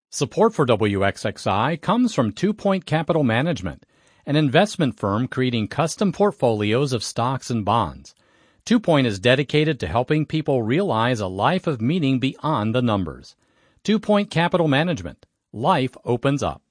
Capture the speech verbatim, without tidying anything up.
Support for W X X I comes from Two Point Capital Management, an investment firm creating custom portfolios of stocks and bonds. Two Point is dedicated to helping people realize a life of meaning beyond the numbers. Two Point Capital Management. Life opens up.